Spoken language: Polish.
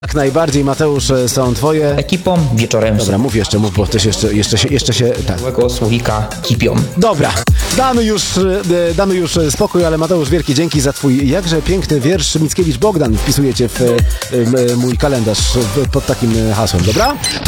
Jak najbardziej, Mateusz, są twoje... Ekipą, wieczorem Dobra, mów, bo też jeszcze się... Tak. złego słowika kipią. Dobra, damy już spokój, ale Mateusz, wielkie dzięki za twój jakże piękny wiersz. Mickiewicz Bogdan wpisujecie w mój kalendarz pod takim hasłem, dobra?